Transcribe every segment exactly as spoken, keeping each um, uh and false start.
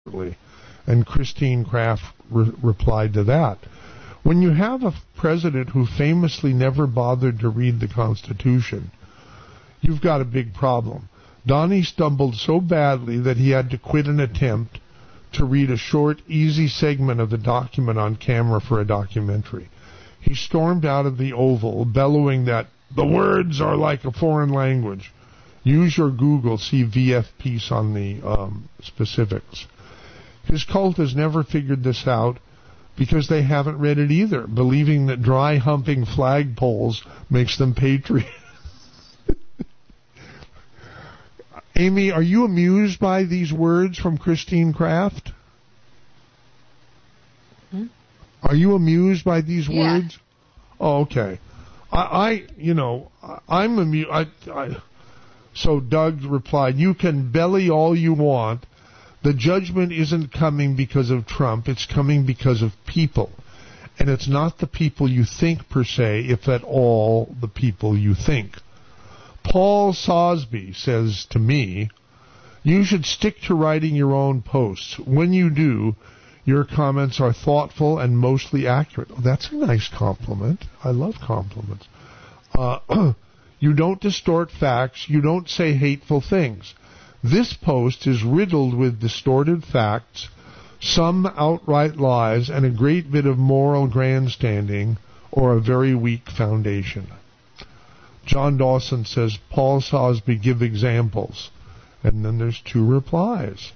And Christine Kraft re- replied to that. When you have a president who famously never bothered to read the Constitution, you've got a big problem. Donnie stumbled so badly that he had to quit an attempt to read a short, easy segment of the document on camera for a documentary. He stormed out of the Oval, bellowing that the words are like a foreign language. Use your Google, see V F piece on the um, specifics. His cult has never figured this out because they haven't read it either, believing that dry humping flagpoles makes them patriots. Amy, are you amused by these words from Christine Kraft? Hmm? Are you amused by these yeah. words? Oh, okay. I, I you know, I, I'm amused. I, I, so Doug replied, you can belly all you want. The judgment isn't coming because of Trump. It's coming because of people. And it's not the people you think per se, if at all the people you think. Paul Sosby says to me, you should stick to writing your own posts. When you do, your comments are thoughtful and mostly accurate. Oh, that's a nice compliment. I love compliments. Uh, you don't distort facts. You don't say hateful things. This post is riddled with distorted facts, some outright lies, and a great bit of moral grandstanding or a very weak foundation. John Dawson says, Paul Sosby, give examples. And then there's two replies.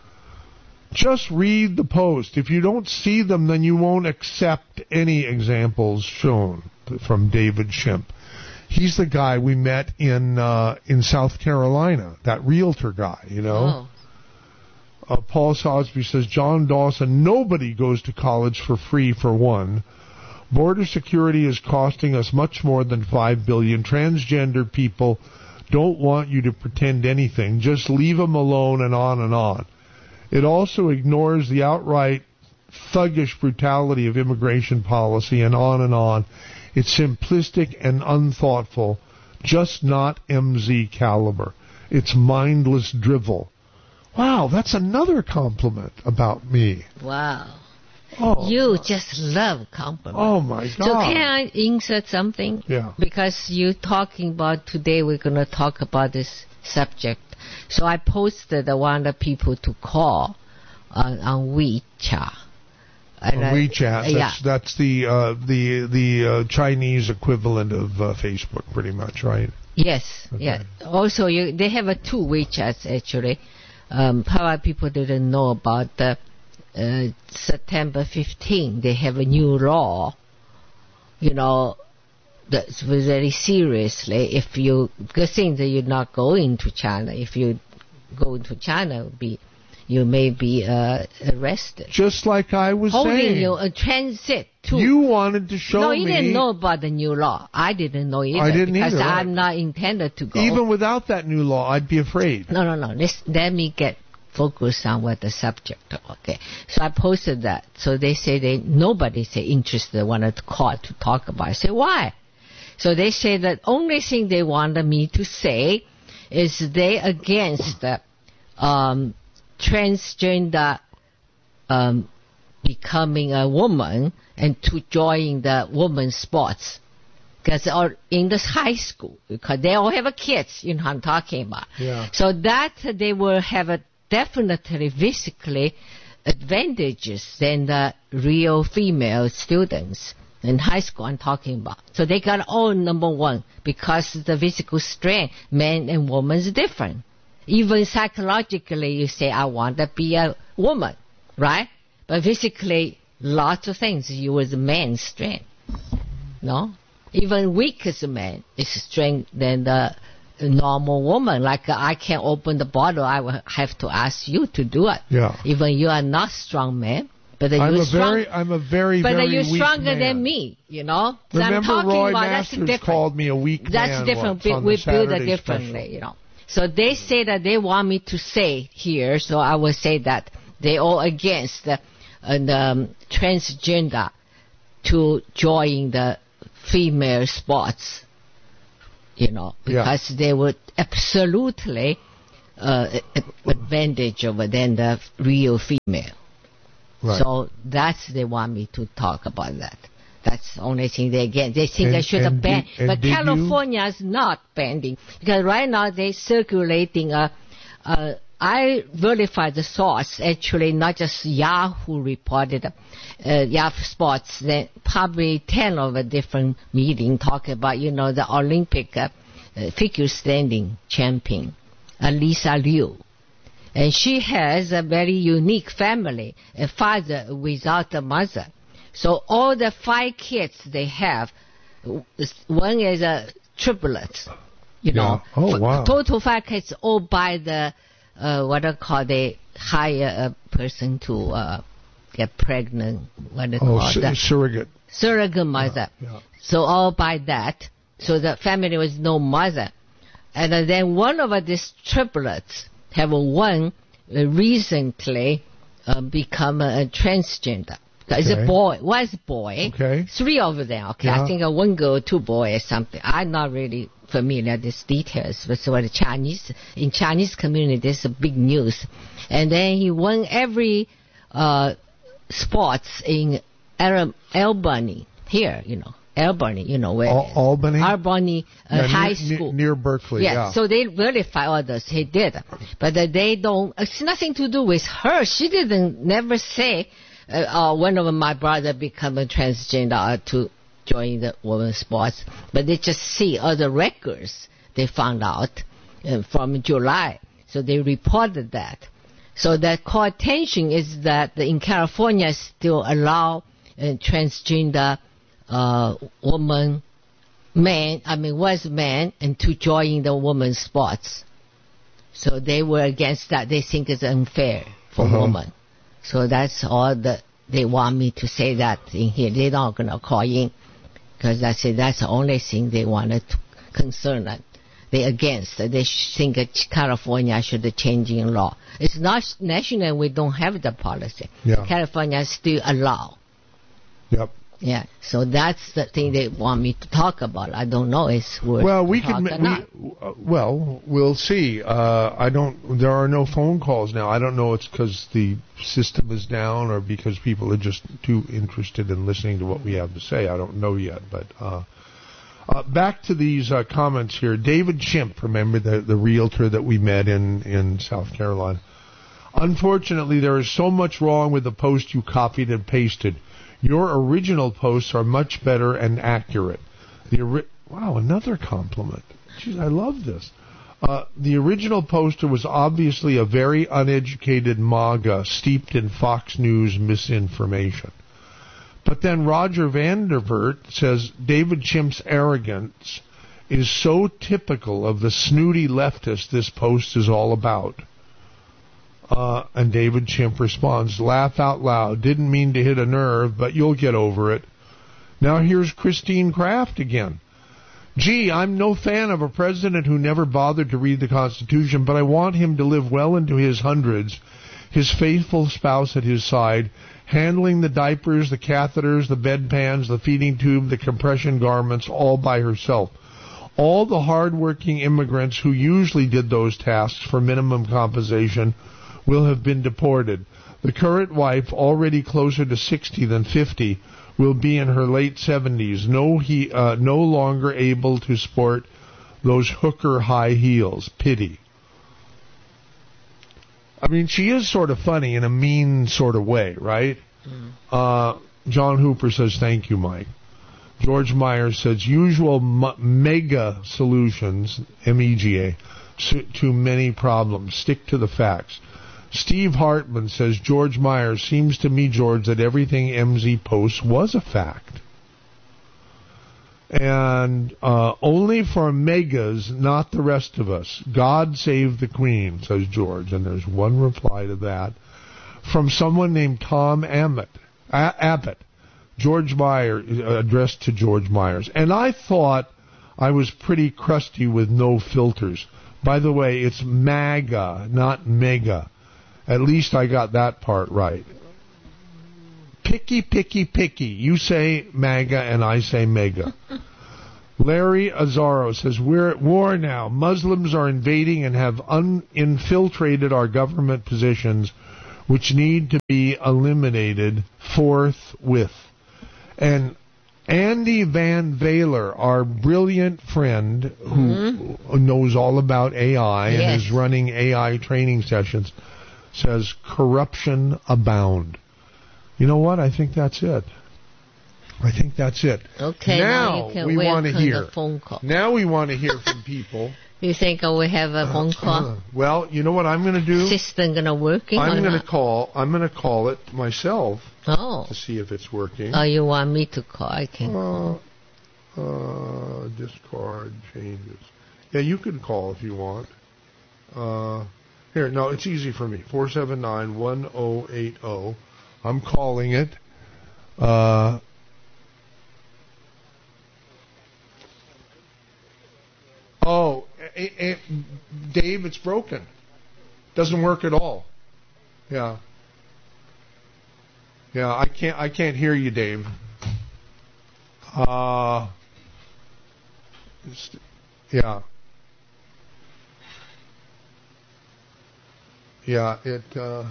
Just read the post. If you don't see them, then you won't accept any examples shown. From David Shemp. He's the guy we met in uh, in South Carolina, that realtor guy, you know. Oh. Uh, Paul Sosby says, John Dawson, nobody goes to college for free, for one. Border security is costing us much more than five billion dollars. Transgender people don't want you to pretend anything. Just leave them alone, and on and on. It also ignores the outright thuggish brutality of immigration policy, and on and on. It's simplistic and unthoughtful, just not M Z caliber. It's mindless drivel. Wow, that's another compliment about me. Wow. Oh, you God. just love compliments. Oh, my God. So can I insert something? Yeah. Because you're talking about today, we're going to talk about this subject. So I posted I wanted people to call on, on WeChat. And, uh, WeChat, that's, yeah. that's the uh, the the uh, Chinese equivalent of uh, Facebook, pretty much, right? Yes, okay. yeah. Also, you, they have uh, two WeChats, actually. Um, probably people didn't know about the uh, September fifteenth. They have a new law, you know, that's very seriously. If you, because things that you're not going to China, if you go into China, it would be, you may be uh, arrested. Just like I was Holding saying. you a transit to. You wanted to show me. No, you me, didn't know about the new law. I didn't know either. I didn't because either. I'm right. not intended to go. Even without that new law, I'd be afraid. No, no, no. Let's, let me get focused on what the subject. Okay. So I posted that. So they say they nobody say interested wanted to call to talk about it. I say why? So they say that only thing they wanted me to say is they against the um, transgender um, becoming a woman and to join the women's sports. Because in this high school, because they all have a kids, you know what I'm talking about. Yeah. So that they will have a definitely physically advantages than the real female students in high school I'm talking about. So they got all number one because the physical strength, men and women is different. Even psychologically, you say, I want to be a woman, right? But physically, lots of things, you was a man's strength. No? Even weak as a man is strength than the normal woman. Like uh, I can't open the bottle, I will have to ask you to do it. Yeah. Even you are not strong man. But I'm you're a strong, very, I'm a very, but very you're weak stronger man. than me, you know. So Remember, I'm talking Roy about, Masters that's different. called me a weak that's man different. once on we the build it Saturday differently, special. you know. So they say that they want me to say here, so I will say that they all against the, uh, the um, transgender to join the female sports, you know, because yeah. they would absolutely uh, advantage over than the real female. Right. So that's they want me to talk about that. That's the only thing they again they think And- I should have and banned, did- and but did you- California is not banning because right now they circulating a. a I verified the source, actually, not just Yahoo reported, uh, Yahoo Sports, then probably ten of a different meeting talking about, you know, the Olympic uh, uh, figure standing champion, uh, Lisa Liu. And she has a very unique family, a father without a mother. So all the five kids they have, one is a triplet, you Yeah. know. Oh, F- wow. Total five kids all by the Uh, what I call they hire a person to uh, get pregnant. What they Oh, call su- that surrogate. surrogate mother. Yeah, yeah. So all by that. So the family was no mother, and uh, then one of uh, these triplets have one uh, recently uh, become a, a transgender. It's Okay. a boy. One is a boy. Okay. Three over there. Okay, Yeah. I think uh, one girl, two boys, or something. I'm not really familiar with these details, but so the Chinese in Chinese community, there's a big news. And then he won every uh, sports in Al- Albany here, you know, Albany, you know where Al- Albany? Albany uh, Yeah, High near, School. near, near Berkeley. Yeah, Yeah. so they verify all this. He did, but uh, they don't. It's nothing to do with her. She didn't never say. Uh, uh, one of my brother become a transgender uh, to join the women's sports, but they just see other records they found out uh, from July, so they reported that. So the core attention is that in California still allow uh, transgender uh, woman, man, I mean was man, and to join the women's sports. So they were against that. They think it's unfair for Uh-huh. women. So that's all that they want me to say that in here. They're not going to call in because I say that's the only thing they wanted to concern that they against. They think that California should change in law. It's not national. We don't have the policy. Yeah. California still allow. Yep. Yeah. So that's the thing they want me to talk about. I don't know if it's worth Well, we talk can. or We, not. uh, well, we'll see. Uh, I don't. There are no phone calls now. I don't know. It's because the system is down, or because people are just too interested in listening to what we have to say. I don't know yet. But uh, uh, back to these uh, comments here. David Chimp, remember the the realtor that we met in in South Carolina. Unfortunately, there is so much wrong with the post you copied and pasted. Your original posts are much better and accurate. The ori- wow, another compliment. Jeez, I love this. Uh, the original poster was obviously a very uneducated MAGA steeped in Fox News misinformation. But then Roger Vandervert says David Chimp's arrogance is so typical of the snooty leftist this post is all about. Uh, and David Chimp responds, laugh out loud. Didn't mean to hit a nerve, but you'll get over it. Now here's Christine Kraft again. Gee, I'm no fan of a president who never bothered to read the Constitution, but I want him to live well into his hundreds, his faithful spouse at his side, handling the diapers, the catheters, the bedpans, the feeding tube, the compression garments, all by herself. All the hard-working immigrants who usually did those tasks for minimum compensation will have been deported. The current wife, already closer to sixty than fifty, will be in her late seventies, no, he, uh, no longer able to sport those hooker high heels. Pity. I mean, she is sort of funny in a mean sort of way, right? Mm. Uh, John Hooper says, thank you, Mike. George Myers says, usual m- mega solutions, M E G A, to many problems. Stick to the facts. Steve Hartman says, George Myers, seems to me, George, that everything M Z posts was a fact. And uh, only for megas, not the rest of us. God save the Queen, says George. And there's one reply to that from someone named Tom Abbott. A- Abbott. George Myers, addressed to George Myers. And I thought I was pretty crusty with no filters. By the way, it's MAGA, not mega. At least I got that part right. Picky, picky, picky. You say MAGA and I say mega. Larry Azaro says, we're at war now. Muslims are invading and have un- infiltrated our government positions, which need to be eliminated forthwith. And Andy Van Valer, our brilliant friend who mm-hmm. knows all about A I yes. and is running A I training sessions, says corruption abound. You know what? I think that's it. I think that's it. Okay, now, now we want to hear. Phone call. Now we want to hear from people. You think I will have a phone call? Uh, well, you know what I'm going to do? System going to working? I'm going to call. I'm going to call it myself. Oh. To see if it's working. Oh, you want me to call? I can. Uh, uh, discard changes. Yeah, you can call if you want. Uh, here, no, it's easy for me. Four seven nine one zero eight zero. I'm calling it. Uh. Oh, it, it, Dave, it's broken. Doesn't work at all. Yeah. Yeah, I can't. I can't hear you, Dave. Uh. Yeah. Yeah. It. Uh,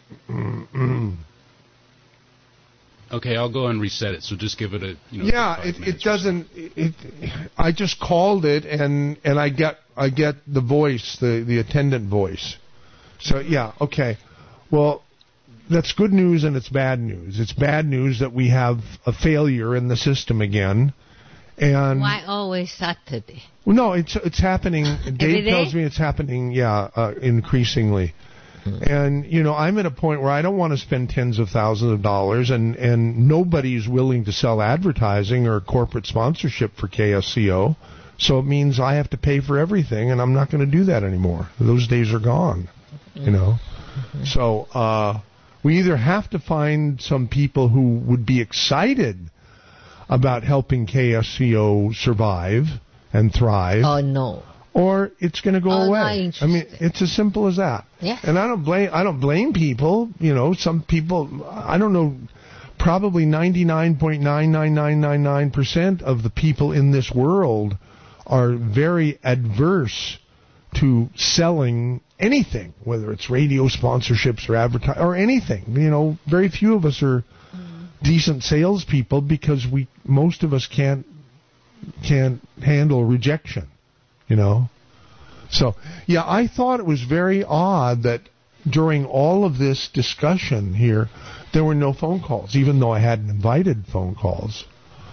Okay, I'll go and reset it. So just give it a, you know. Yeah, it, it doesn't. It, I just called it, and and I get I get the voice, the the attendant voice. So yeah, okay. Well, that's good news, and it's bad news. It's bad news that we have a failure in the system again. And why always Saturday? Well, no, it's it's happening. Dave tells me it's happening. Yeah, uh, increasingly. And, you know, I'm at a point where I don't want to spend tens of thousands of dollars, and, and nobody's willing to sell advertising or corporate sponsorship for K S C O. So it means I have to pay for everything, and I'm not going to do that anymore. Those days are gone, you know. Mm-hmm. So uh, we either have to find some people who would be excited about helping K S C O survive and thrive. Oh, no. Or it's going to go oh, away. I mean, it's as simple as that. Yes. And I don't blame. I don't blame people. You know, some people. I don't know. Probably ninety-nine point nine nine nine nine nine percent of the people in this world are very adverse to selling anything, whether it's radio sponsorships or advertising or anything. You know, very few of us are mm. decent salespeople because we most of us can't can't handle rejection. You know? So, yeah, I thought it was very odd that during all of this discussion here, there were no phone calls, even though I hadn't invited phone calls.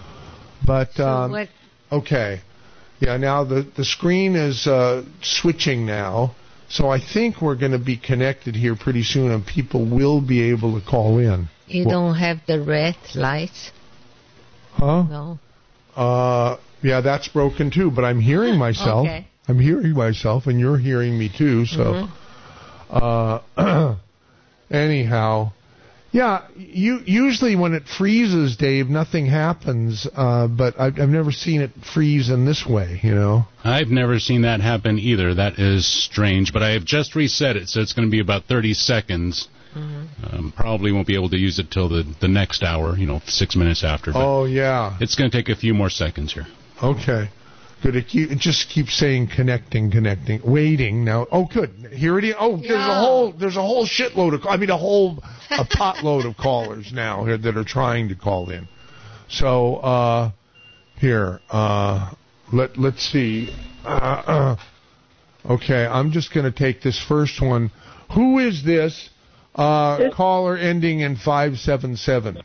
But, um, so what? Okay. Yeah, now the, the screen is uh, switching now, so I think we're going to be connected here pretty soon, and people will be able to call in. You well, don't have the red lights? Huh? No. Uh... Yeah, that's broken too, but I'm hearing myself. Okay. I'm hearing myself, and you're hearing me too, so... Mm-hmm. Uh, anyhow, yeah, you, usually when it freezes, Dave, nothing happens, uh, but I've, I've never seen it freeze in this way, you know? I've never seen that happen either. That is strange, but I have just reset it, so it's going to be about thirty seconds. Mm-hmm. Um, probably won't be able to use it till the, the next hour, you know, six minutes after. But oh, yeah. It's going to take a few more seconds here. Okay. Good. It, keep, it just keeps saying connecting, connecting, waiting. Now, oh, good. Here it is. Oh, there's yeah. a whole there's a whole shitload of I mean a whole a potload of callers now here that are trying to call in. So uh, here, uh, let let's see. Uh, uh, okay, I'm just going to take this first one. Who is this uh, caller ending in five seven seven?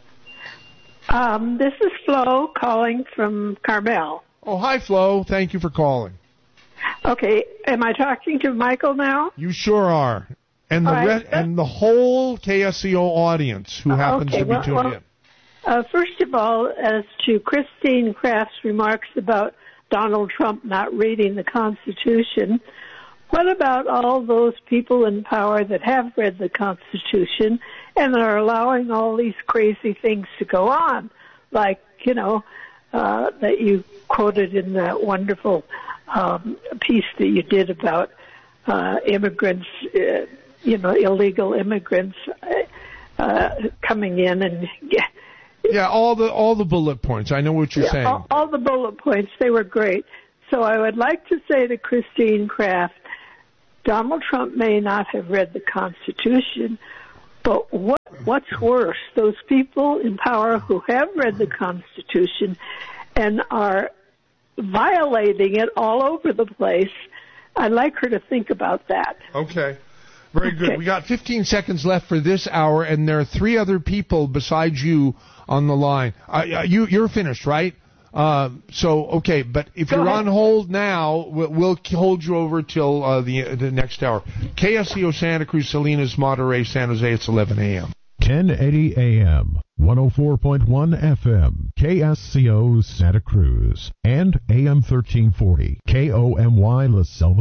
Um, this is Flo calling from Carmel. Oh, hi, Flo. Thank you for calling. Okay, am I talking to Michael now? You sure are. And the right. re- and the whole K S C O audience who happens okay, to be well, tuned well, in. Uh, first of all, as to Christine Kraft's remarks about Donald Trump not reading the Constitution, what about all those people in power that have read the Constitution and are allowing all these crazy things to go on, like, you know, uh, that you quoted in that wonderful um, piece that you did about uh, immigrants, uh, you know, illegal immigrants uh, coming in and, Yeah, all the all the bullet points. I know what you're yeah, saying. All, all the bullet points, they were great. So I would like to say to Christine Kraft, Donald Trump may not have read the Constitution, but what what's worse, those people in power who have read the Constitution and are violating it all over the place, I'd like her to think about that. Okay. Very good. Okay. We got fifteen seconds left for this hour, and there are three other people besides you on the line. Uh, you, you're finished, right? Uh, so, okay, but if Go you're ahead. on hold now, we'll, we'll hold you over till uh, the the next hour. K S C O Santa Cruz, Salinas, Monterey, San Jose, it's eleven a.m. ten eighty A M, one oh four point one F M, K S C O Santa Cruz, and A M thirteen forty, K O M Y La Selva.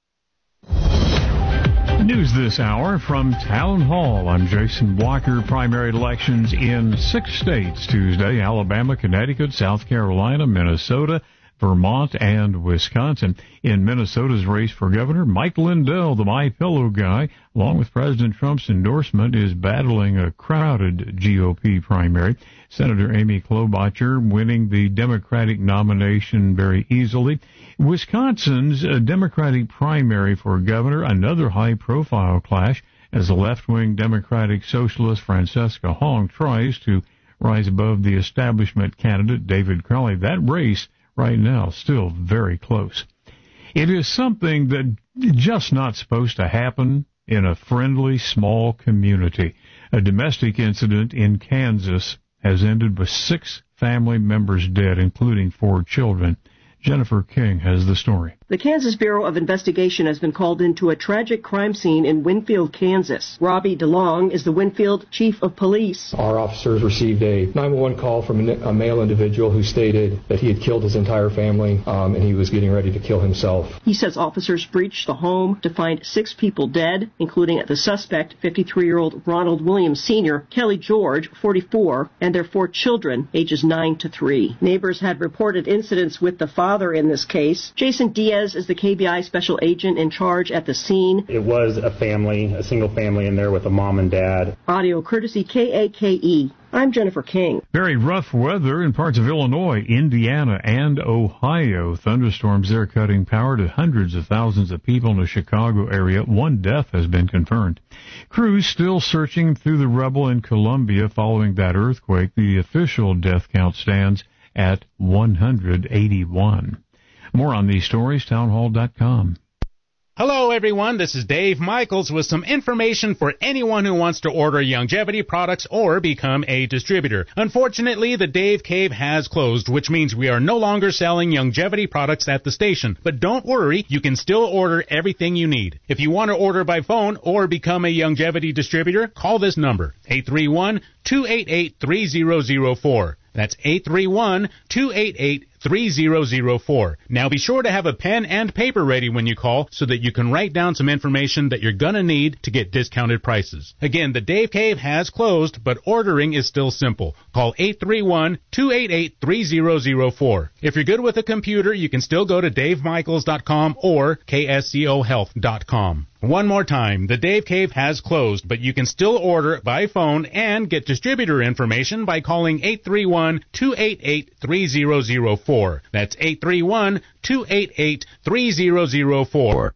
News this hour from Town Hall. I'm Jason Walker. Primary elections in six states Tuesday: Alabama, Connecticut, South Carolina, Minnesota, Vermont, and Wisconsin. In Minnesota's race for governor, Mike Lindell, the My Pillow guy, along with President Trump's endorsement, is battling a crowded G O P primary. Senator Amy Klobuchar winning the Democratic nomination very easily. Wisconsin's Democratic primary for governor, another high-profile clash as the left-wing Democratic Socialist Francesca Hong tries to rise above the establishment candidate David Crowley. That race right now still very close. It is something that just not supposed to happen in a friendly small community. A domestic incident in Kansas has ended with six family members dead, including four children. Jennifer King has the story. The Kansas Bureau of Investigation has been called into a tragic crime scene in Winfield, Kansas. Robbie DeLong is the Winfield chief of police. Our officers received a nine one one call from a male individual who stated that he had killed his entire family um, and he was getting ready to kill himself. He says officers breached the home to find six people dead, including the suspect, fifty-three-year-old Ronald Williams Senior, Kelly George, forty-four, and their four children, ages nine to three. Neighbors had reported incidents with the father in this case. Jason Diaz is the K B I special agent in charge at the scene. It was a family, a single family in there with a mom and dad. Audio courtesy K A K E. I'm Jennifer King. Very rough weather in parts of Illinois, Indiana, and Ohio. Thunderstorms there cutting power to hundreds of thousands of people in the Chicago area. One death has been confirmed. Crews still searching through the rubble in Columbia following that earthquake. The official death count stands at one hundred eighty-one. More on these stories, townhall dot com. Hello, everyone. This is Dave Michaels with some information for anyone who wants to order Youngevity products or become a distributor. Unfortunately, the Dave Cave has closed, which means we are no longer selling Youngevity products at the station. But don't worry, you can still order everything you need. If you want to order by phone or become a Youngevity distributor, call this number, eight three one, two eight eight, three zero zero four. That's eight three one, two eight eight, three zero zero four. Now be sure to have a pen and paper ready when you call so that you can write down some information that you're going to need to get discounted prices. Again, the Dave Cave has closed, but ordering is still simple. Call eight three one, two eight eight, three zero zero four. If you're good with a computer, you can still go to dave michaels dot com or k s c o health dot com. One more time, the Dave Cave has closed, but you can still order by phone and get distributor information by calling eight three one, two eight eight, three zero zero four. That's eight three one, two eight eight, three zero zero four.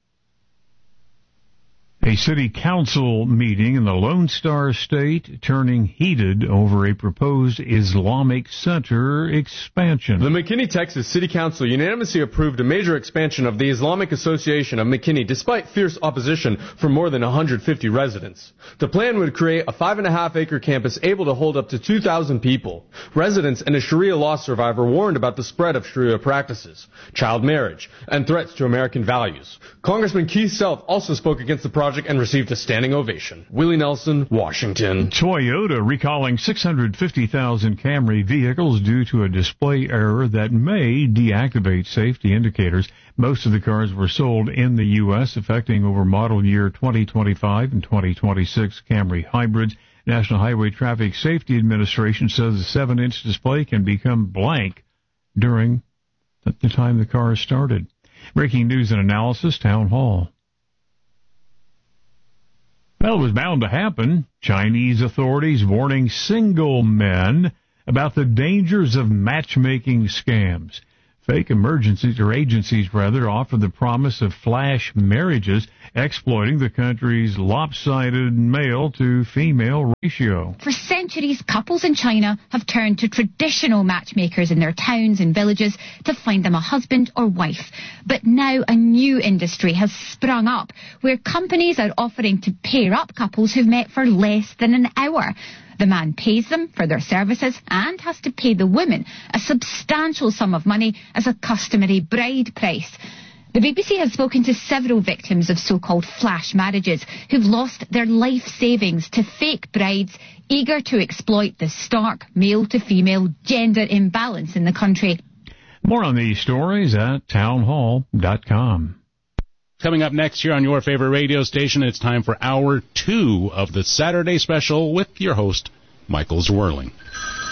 A city council meeting in the Lone Star State turning heated over a proposed Islamic Center expansion. The McKinney, Texas City Council unanimously approved a major expansion of the Islamic Association of McKinney despite fierce opposition from more than one hundred fifty residents. The plan would create a five and a half acre campus able to hold up to two thousand people. Residents and a Sharia law survivor warned about the spread of Sharia practices, child marriage, and threats to American values. Congressman Keith Self also spoke against the project and received a standing ovation. Willie Nelson, Washington. Toyota recalling six hundred fifty thousand Camry vehicles due to a display error that may deactivate safety indicators. Most of the cars were sold in the U S, affecting over model year twenty twenty-five and twenty twenty-six Camry hybrids. National Highway Traffic Safety Administration says the seven inch display can become blank during the time the car is started. Breaking news and analysis, Town Hall. Well, it was bound to happen. Chinese authorities warning single men about the dangers of matchmaking scams. Fake emergencies, or agencies rather, offer the promise of flash marriages, exploiting the country's lopsided male-to-female ratio. For centuries, couples in China have turned to traditional matchmakers in their towns and villages to find them a husband or wife. But now a new industry has sprung up, where companies are offering to pair up couples who've met for less than an hour. The man pays them for their services and has to pay the woman a substantial sum of money as a customary bride price. The B B C has spoken to several victims of so-called flash marriages who've lost their life savings to fake brides eager to exploit the stark male-to-female gender imbalance in the country. More on these stories at townhall dot com. Coming up next here on your favorite radio station, it's time for hour two of the Saturday special with your host, Michael Zwirling.